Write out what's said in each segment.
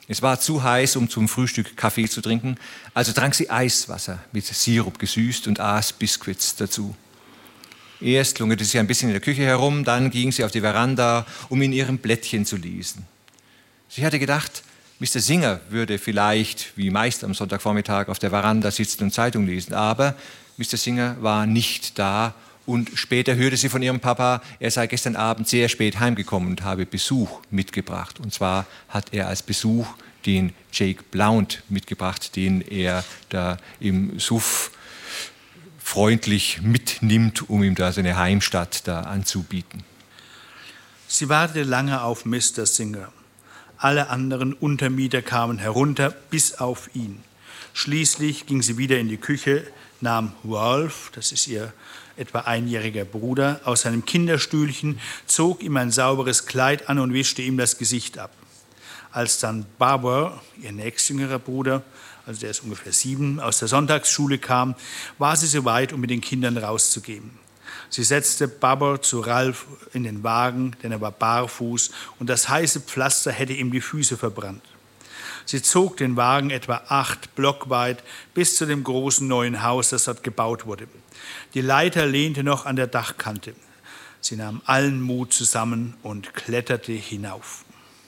Es war zu heiß, um zum Frühstück Kaffee zu trinken, also trank sie Eiswasser mit Sirup gesüßt und aß Biskuits dazu. Erst lungerte sie ein bisschen in der Küche herum, dann ging sie auf die Veranda, um in ihrem Blättchen zu lesen. Sie hatte gedacht, Mr. Singer würde vielleicht, wie meist am Sonntagvormittag, auf der Veranda sitzen und Zeitung lesen, aber Mr. Singer war nicht da und später hörte sie von ihrem Papa, er sei gestern Abend sehr spät heimgekommen und habe Besuch mitgebracht. Und zwar hat er als Besuch den Jake Blount mitgebracht, den er da im Suff freundlich mitnimmt, um ihm da seine Heimstatt da anzubieten. Sie wartete lange auf Mr. Singer. Alle anderen Untermieter kamen herunter, bis auf ihn. Schließlich ging sie wieder in die Küche, nahm Rolf, das ist ihr etwa einjähriger Bruder, aus seinem Kinderstühlchen, zog ihm ein sauberes Kleid an und wischte ihm das Gesicht ab. Als dann Barbara, ihr nächstjüngerer Bruder, also der ist ungefähr 7, aus der Sonntagsschule kam, war sie so weit, um mit den Kindern rauszugehen. Sie setzte Barbara zu Ralf in den Wagen, denn er war barfuß und das heiße Pflaster hätte ihm die Füße verbrannt. Sie zog den Wagen etwa 8 Block weit bis zu dem großen neuen Haus, das dort gebaut wurde. Die Leiter lehnte noch an der Dachkante. Sie nahm allen Mut zusammen und kletterte hinauf.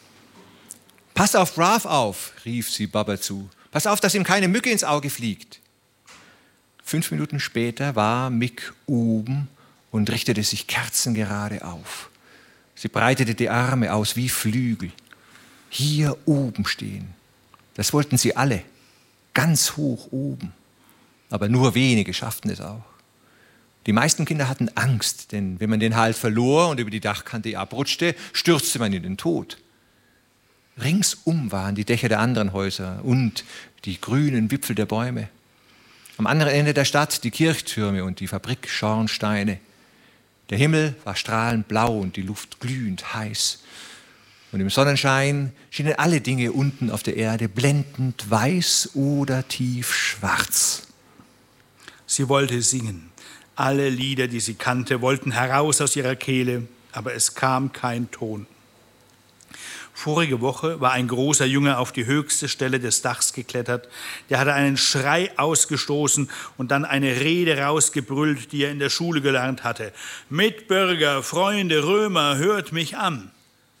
»Pass auf Ralph auf«, rief sie Barbara zu. »Pass auf, dass ihm keine Mücke ins Auge fliegt.« 5 Minuten später war Mick oben und richtete sich kerzengerade auf. Sie breitete die Arme aus wie Flügel. Hier oben stehen. Das wollten sie alle, ganz hoch oben. Aber nur wenige schafften es auch. Die meisten Kinder hatten Angst, denn wenn man den Halt verlor und über die Dachkante abrutschte, stürzte man in den Tod. Ringsum waren die Dächer der anderen Häuser und die grünen Wipfel der Bäume. Am anderen Ende der Stadt die Kirchtürme und die Fabrikschornsteine. Der Himmel war strahlend blau und die Luft glühend heiß. Und im Sonnenschein schienen alle Dinge unten auf der Erde blendend weiß oder tiefschwarz. Sie wollte singen. Alle Lieder, die sie kannte, wollten heraus aus ihrer Kehle, aber es kam kein Ton. Vorige Woche war ein großer Junge auf die höchste Stelle des Dachs geklettert. Der hatte einen Schrei ausgestoßen und dann eine Rede rausgebrüllt, die er in der Schule gelernt hatte. Mitbürger, Freunde, Römer, hört mich an.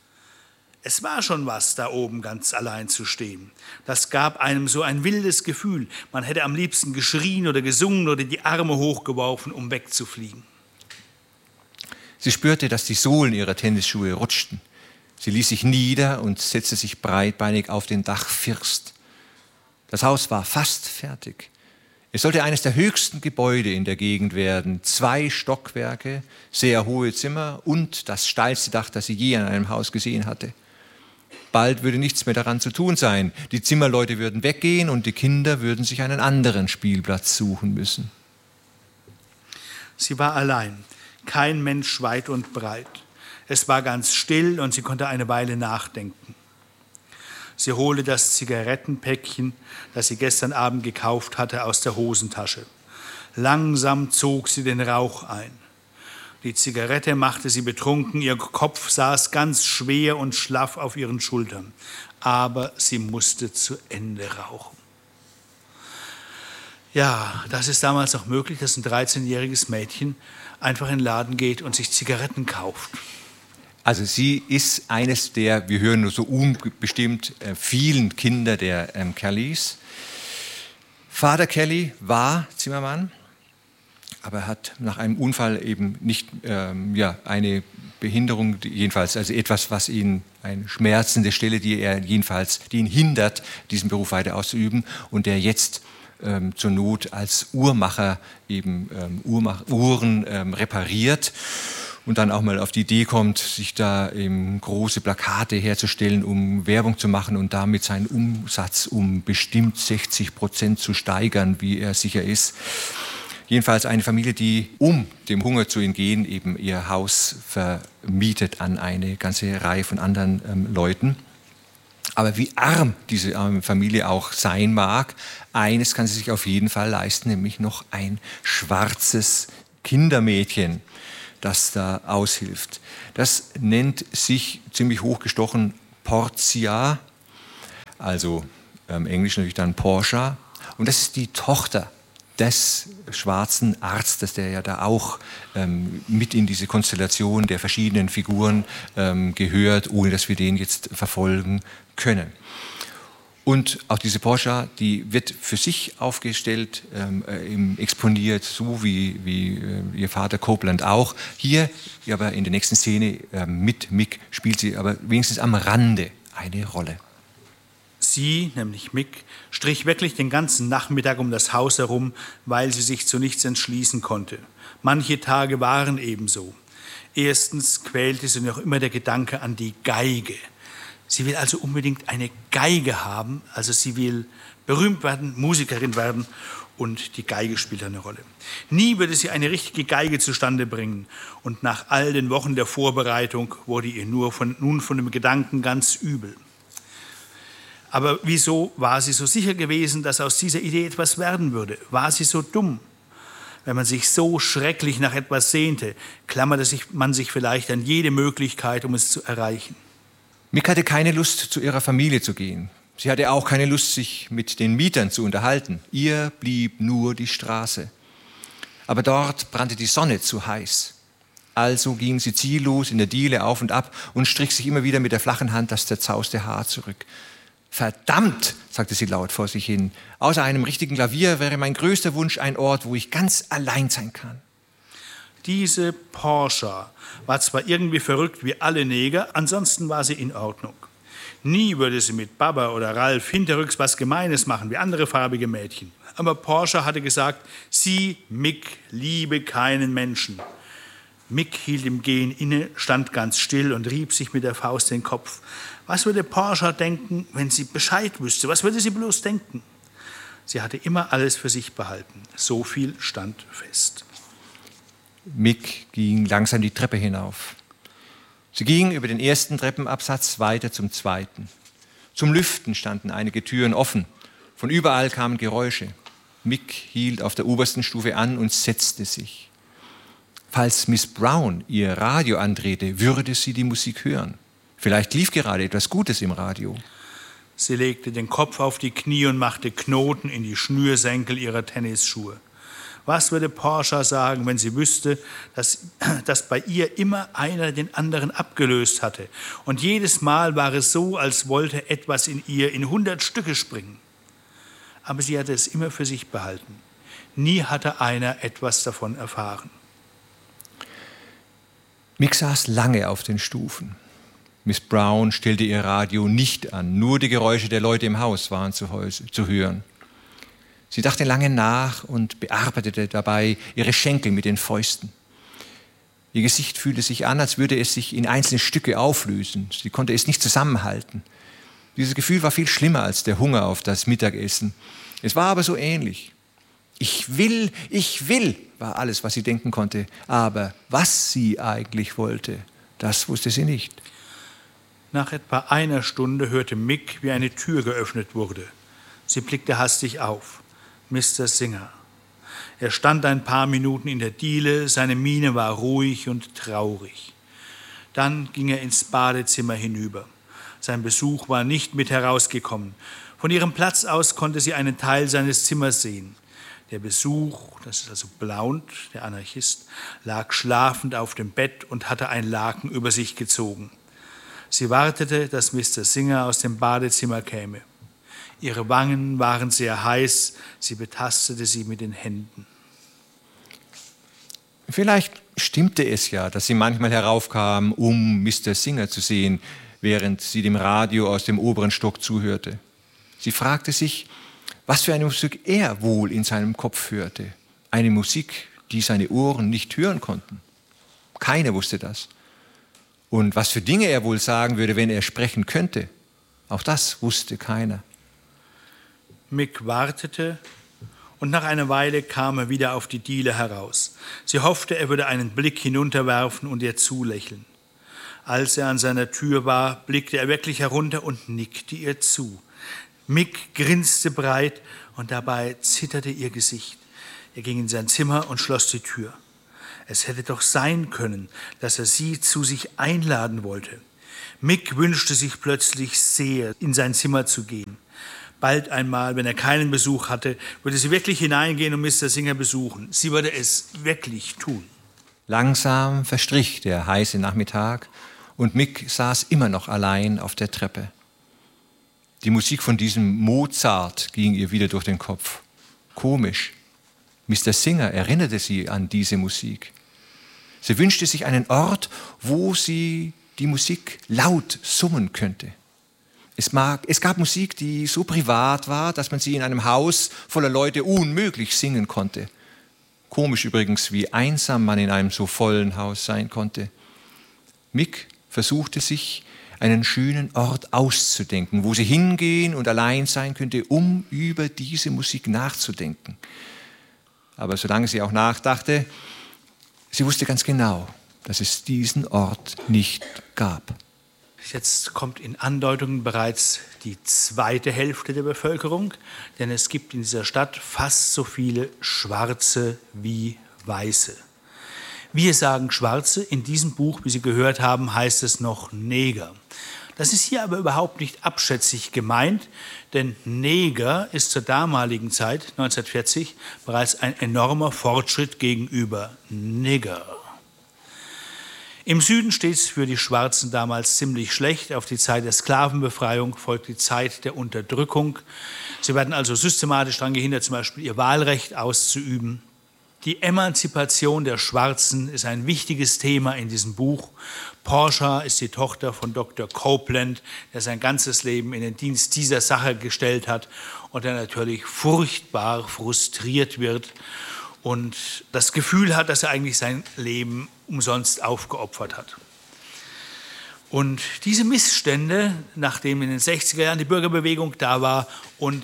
Es war schon was, da oben ganz allein zu stehen. Das gab einem so ein wildes Gefühl. Man hätte am liebsten geschrien oder gesungen oder die Arme hochgeworfen, um wegzufliegen. Sie spürte, dass die Sohlen ihrer Tennisschuhe rutschten. Sie ließ sich nieder und setzte sich breitbeinig auf den Dachfirst. Das Haus war fast fertig. Es sollte eines der höchsten Gebäude in der Gegend werden. 2 Stockwerke, sehr hohe Zimmer und das steilste Dach, das sie je an einem Haus gesehen hatte. Bald würde nichts mehr daran zu tun sein. Die Zimmerleute würden weggehen und die Kinder würden sich einen anderen Spielplatz suchen müssen. Sie war allein, kein Mensch weit und breit. Es war ganz still und sie konnte eine Weile nachdenken. Sie holte das Zigarettenpäckchen, das sie gestern Abend gekauft hatte, aus der Hosentasche. Langsam zog sie den Rauch ein. Die Zigarette machte sie betrunken, ihr Kopf saß ganz schwer und schlaff auf ihren Schultern. Aber sie musste zu Ende rauchen. Ja, das ist damals noch möglich, dass ein 13-jähriges Mädchen einfach in den Laden geht und sich Zigaretten kauft. Also sie ist eines der, wir hören nur so unbestimmt, vielen Kinder der Kellys. Vater Kelly war Zimmermann, aber er hat nach einem Unfall eben nicht eine Behinderung, jedenfalls also etwas, was ihn, eine schmerzende Stelle, die ihn hindert, diesen Beruf weiter auszuüben und der jetzt zur Not als Uhrmacher eben Uhren repariert. Und dann auch mal auf die Idee kommt, sich da eben große Plakate herzustellen, um Werbung zu machen und damit seinen Umsatz um bestimmt 60% zu steigern, wie er sicher ist. Jedenfalls eine Familie, die, um dem Hunger zu entgehen, eben ihr Haus vermietet an eine ganze Reihe von anderen Leuten. Aber wie arm diese arme Familie auch sein mag, eines kann sie sich auf jeden Fall leisten, nämlich noch ein schwarzes Kindermädchen, das da aushilft. Das nennt sich ziemlich hochgestochen Portia, also Englisch natürlich dann Portia. Und das ist die Tochter des schwarzen Arztes, der ja da auch mit in diese Konstellation der verschiedenen Figuren gehört, ohne dass wir den jetzt verfolgen können. Und auch diese Portia, die wird für sich aufgestellt, exponiert, so wie ihr Vater Copeland auch. Hier, aber in der nächsten Szene mit Mick, spielt sie aber wenigstens am Rande eine Rolle. Sie, nämlich Mick, strich wirklich den ganzen Nachmittag um das Haus herum, weil sie sich zu nichts entschließen konnte. Manche Tage waren ebenso. Erstens quälte sie noch immer der Gedanke an die Geige. Sie will also unbedingt eine Geige haben, also sie will berühmt werden, Musikerin werden und die Geige spielt eine Rolle. Nie würde sie eine richtige Geige zustande bringen und nach all den Wochen der Vorbereitung wurde ihr nun von dem Gedanken ganz übel. Aber wieso war sie so sicher gewesen, dass aus dieser Idee etwas werden würde? War sie so dumm? Wenn man sich so schrecklich nach etwas sehnte, klammerte man sich vielleicht an jede Möglichkeit, um es zu erreichen. Mick hatte keine Lust, zu ihrer Familie zu gehen. Sie hatte auch keine Lust, sich mit den Mietern zu unterhalten. Ihr blieb nur die Straße. Aber dort brannte die Sonne zu heiß. Also ging sie ziellos in der Diele auf und ab und strich sich immer wieder mit der flachen Hand das zerzauste Haar zurück. Verdammt, sagte sie laut vor sich hin, außer einem richtigen Klavier wäre mein größter Wunsch ein Ort, wo ich ganz allein sein kann. Diese Portia war zwar irgendwie verrückt wie alle Neger, ansonsten war sie in Ordnung. Nie würde sie mit Baba oder Ralf hinterrücks was Gemeines machen wie andere farbige Mädchen. Aber Portia hatte gesagt, sie, Mick, liebe keinen Menschen. Mick hielt im Gehen inne, stand ganz still und rieb sich mit der Faust den Kopf. Was würde Portia denken, wenn sie Bescheid wüsste? Was würde sie bloß denken? Sie hatte immer alles für sich behalten. So viel stand fest. Mick ging langsam die Treppe hinauf. Sie ging über den ersten Treppenabsatz weiter zum zweiten. Zum Lüften standen einige Türen offen. Von überall kamen Geräusche. Mick hielt auf der obersten Stufe an und setzte sich. Falls Miss Brown ihr Radio andrehte, würde sie die Musik hören. Vielleicht lief gerade etwas Gutes im Radio. Sie legte den Kopf auf die Knie und machte Knoten in die Schnürsenkel ihrer Tennisschuhe. Was würde Portia sagen, wenn sie wüsste, dass bei ihr immer einer den anderen abgelöst hatte? Und jedes Mal war es so, als wollte etwas in ihr in 100 Stücke springen. Aber sie hatte es immer für sich behalten. Nie hatte einer etwas davon erfahren. Mick saß lange auf den Stufen. Miss Brown stellte ihr Radio nicht an, nur die Geräusche der Leute im Haus waren zu hören. Sie dachte lange nach und bearbeitete dabei ihre Schenkel mit den Fäusten. Ihr Gesicht fühlte sich an, als würde es sich in einzelne Stücke auflösen. Sie konnte es nicht zusammenhalten. Dieses Gefühl war viel schlimmer als der Hunger auf das Mittagessen. Es war aber so ähnlich. Ich will, war alles, was sie denken konnte. Aber was sie eigentlich wollte, das wusste sie nicht. Nach etwa einer Stunde hörte Mick, wie eine Tür geöffnet wurde. Sie blickte hastig auf. Mr. Singer. Er stand ein paar Minuten in der Diele, seine Miene war ruhig und traurig. Dann ging er ins Badezimmer hinüber. Sein Besuch war nicht mit herausgekommen. Von ihrem Platz aus konnte sie einen Teil seines Zimmers sehen. Der Besuch, das ist also Blount, der Anarchist, lag schlafend auf dem Bett und hatte ein Laken über sich gezogen. Sie wartete, dass Mr. Singer aus dem Badezimmer käme. Ihre Wangen waren sehr heiß, sie betastete sie mit den Händen. Vielleicht stimmte es ja, dass sie manchmal heraufkam, um Mr. Singer zu sehen, während sie dem Radio aus dem oberen Stock zuhörte. Sie fragte sich, was für eine Musik er wohl in seinem Kopf hörte. Eine Musik, die seine Ohren nicht hören konnten. Keiner wusste das. Und was für Dinge er wohl sagen würde, wenn er sprechen könnte. Auch das wusste keiner. Mick wartete und nach einer Weile kam er wieder auf die Diele heraus. Sie hoffte, er würde einen Blick hinunterwerfen und ihr zulächeln. Als er an seiner Tür war, blickte er wirklich herunter und nickte ihr zu. Mick grinste breit und dabei zitterte ihr Gesicht. Er ging in sein Zimmer und schloss die Tür. Es hätte doch sein können, dass er sie zu sich einladen wollte. Mick wünschte sich plötzlich sehr, in sein Zimmer zu gehen. Bald einmal, wenn er keinen Besuch hatte, würde sie wirklich hineingehen und Mr. Singer besuchen. Sie würde es wirklich tun. Langsam verstrich der heiße Nachmittag und Mick saß immer noch allein auf der Treppe. Die Musik von diesem Mozart ging ihr wieder durch den Kopf. Komisch. Mr. Singer erinnerte sie an diese Musik. Sie wünschte sich einen Ort, wo sie die Musik laut summen könnte. Es gab Musik, die so privat war, dass man sie in einem Haus voller Leute unmöglich singen konnte. Komisch übrigens, wie einsam man in einem so vollen Haus sein konnte. Mick versuchte sich einen schönen Ort auszudenken, wo sie hingehen und allein sein könnte, um über diese Musik nachzudenken. Aber solange sie auch nachdachte, sie wusste ganz genau, dass es diesen Ort nicht gab. Jetzt kommt in Andeutungen bereits die zweite Hälfte der Bevölkerung, denn es gibt in dieser Stadt fast so viele Schwarze wie Weiße. Wir sagen Schwarze, in diesem Buch, wie Sie gehört haben, heißt es noch Neger. Das ist hier aber überhaupt nicht abschätzig gemeint, denn Neger ist zur damaligen Zeit, 1940, bereits ein enormer Fortschritt gegenüber Nigger. Im Süden steht es für die Schwarzen damals ziemlich schlecht. Auf die Zeit der Sklavenbefreiung folgt die Zeit der Unterdrückung. Sie werden also systematisch daran gehindert, zum Beispiel ihr Wahlrecht auszuüben. Die Emanzipation der Schwarzen ist ein wichtiges Thema in diesem Buch. Portia ist die Tochter von Dr. Copeland, der sein ganzes Leben in den Dienst dieser Sache gestellt hat und der natürlich furchtbar frustriert wird und das Gefühl hat, dass er eigentlich sein Leben umsonst aufgeopfert hat. Und diese Missstände, nachdem in den 60er Jahren die Bürgerbewegung da war und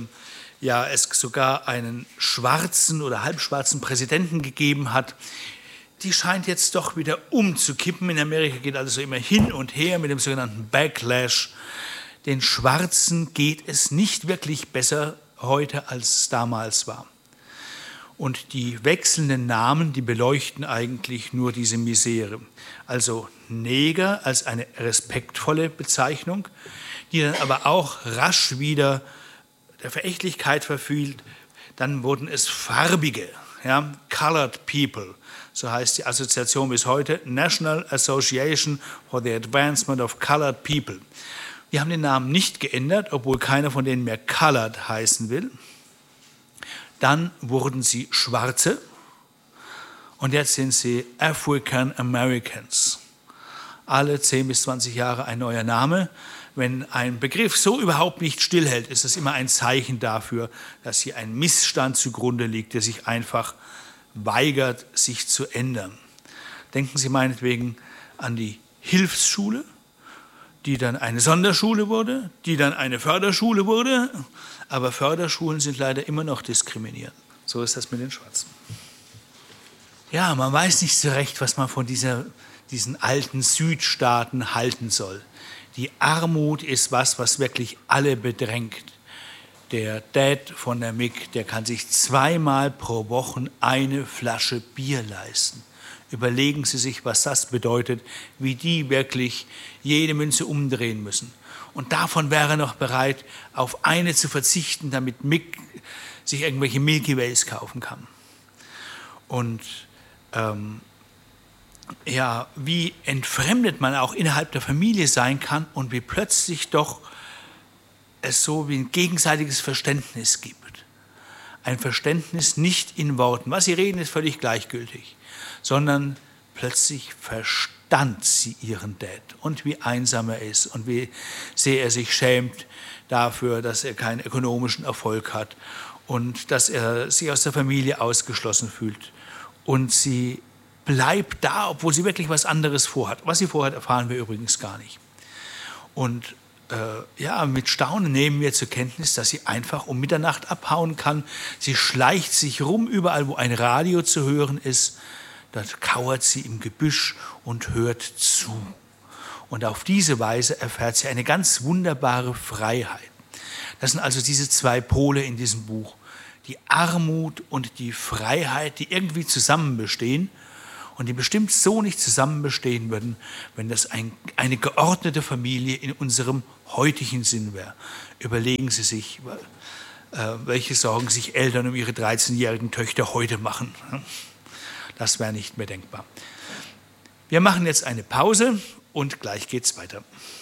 es sogar einen schwarzen oder halbschwarzen Präsidenten gegeben hat, die scheint jetzt doch wieder umzukippen. In Amerika geht alles so immer hin und her mit dem sogenannten Backlash. Den Schwarzen geht es nicht wirklich besser heute, als es damals war. Und die wechselnden Namen, die beleuchten eigentlich nur diese Misere. Also Neger als eine respektvolle Bezeichnung, die dann aber auch rasch wieder der Verächtlichkeit verfiel. Dann wurden es Farbige, ja, Colored People. So heißt die Assoziation bis heute, National Association for the Advancement of Colored People. Die haben den Namen nicht geändert, obwohl keiner von denen mehr Colored heißen will. Dann wurden sie Schwarze und jetzt sind sie African Americans. Alle 10 bis 20 Jahre ein neuer Name. Wenn ein Begriff so überhaupt nicht stillhält, ist das immer ein Zeichen dafür, dass hier ein Missstand zugrunde liegt, der sich einfach weigert, sich zu ändern. Denken Sie meinetwegen an die Hilfsschule, die dann eine Sonderschule wurde, die dann eine Förderschule wurde. Aber Förderschulen sind leider immer noch diskriminierend. So ist das mit den Schwarzen. Ja, man weiß nicht so recht, was man von diesen alten Südstaaten halten soll. Die Armut ist was wirklich alle bedrängt. Der Dad von der Mick, der kann sich 2-mal pro Woche eine Flasche Bier leisten. Überlegen Sie sich, was das bedeutet, wie die wirklich jede Münze umdrehen müssen. Und davon wäre er noch bereit, auf eine zu verzichten, damit Mick sich irgendwelche Milky Ways kaufen kann. Und wie entfremdet man auch innerhalb der Familie sein kann und wie plötzlich doch es so wie ein gegenseitiges Verständnis gibt. Ein Verständnis nicht in Worten. Was sie reden, ist völlig gleichgültig, sondern plötzlich verstand sie ihren Dad und wie einsam er ist und wie sehr er sich schämt dafür, dass er keinen ökonomischen Erfolg hat und dass er sich aus der Familie ausgeschlossen fühlt. Und sie bleibt da, obwohl sie wirklich was anderes vorhat. Was sie vorhat, erfahren wir übrigens gar nicht. Und mit Staunen nehmen wir zur Kenntnis, dass sie einfach um Mitternacht abhauen kann. Sie schleicht sich rum, überall wo ein Radio zu hören ist. Dort kauert sie im Gebüsch und hört zu. Und auf diese Weise erfährt sie eine ganz wunderbare Freiheit. Das sind also diese 2 Pole in diesem Buch. Die Armut und die Freiheit, die irgendwie zusammen bestehen. und die bestimmt so nicht zusammen bestehen würden, wenn das eine geordnete Familie in unserem heutigen Sinn wäre. Überlegen Sie sich, welche Sorgen sich Eltern um ihre 13-jährigen Töchter heute machen. Das wäre nicht mehr denkbar. Wir machen jetzt eine Pause und gleich geht's weiter.